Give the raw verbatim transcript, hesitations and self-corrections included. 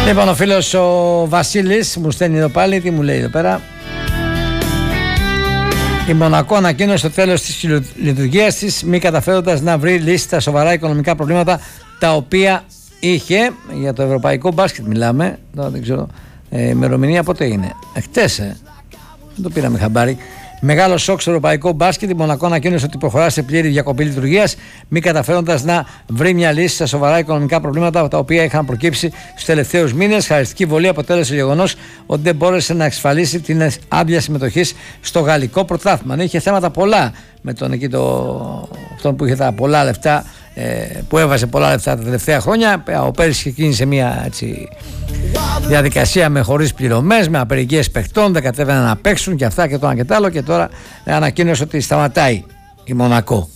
Λοιπόν, ο φίλος ο Βασίλης μου στέλνει εδώ πάλι, τι μου λέει εδώ πέρα. Η Μονακό ανακοίνωσε το τέλος της λειτουργίας της, μη καταφέροντας να βρει λύση στα σοβαρά οικονομικά προβλήματα τα οποία είχε. Για το ευρωπαϊκό μπάσκετ μιλάμε. Τώρα δεν ξέρω, ε, ημερομηνία πότε είναι. Εχθές, ε. δεν το πήραμε χαμπάρι. Μεγάλο σοκ στο ευρωπαϊκό μπάσκετ. Η Μονακό ανακοίνωσε ότι προχωρά σε πλήρη διακοπή λειτουργίας, μη καταφέροντας να βρει μια λύση στα σοβαρά οικονομικά προβλήματα τα οποία είχαν προκύψει στους τελευταίους μήνες. Χαριστική βολή αποτέλεσε το γεγονός ότι δεν μπόρεσε να εξασφαλίσει την άδεια συμμετοχή στο γαλλικό πρωτάθλημα. Είχε θέματα πολλά με τον εκεί το, αυτόν που είχε τα πολλά λεφτά, ε, που έβαζε πολλά λεφτά τα τελευταία χρόνια. Ο πέρυσι ξεκίνησε μια έτσι, διαδικασία με χωρίς πληρωμές, με απεργίες παιχτών, δεν κατέβαιναν να παίξουν και αυτά και το ένα και το άλλο, και τώρα ανακοίνωσε ότι σταματάει η Μονακό.